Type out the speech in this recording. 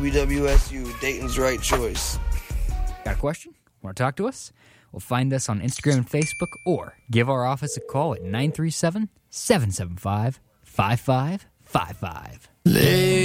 WWSU, Dayton's right choice. Got a question? Want to talk to us? Well, find us on Instagram and Facebook or give our office a call at 937-775-5555.